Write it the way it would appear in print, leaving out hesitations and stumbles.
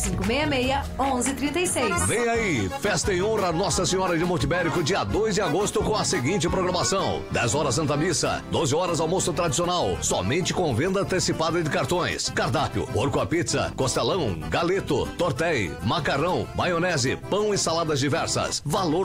3566-1136. Vem aí, festa em honra a Nossa Senhora de Montebérico, dia 2 de agosto, com a seguinte programação: 10 horas Santa Missa, 12 horas almoço tradicional, somente com venda antecipada de cartões. Cardápio: porco à pizza, costelão, galeto, tortei, macarrão, maionese, pão e saladas diversas. Valor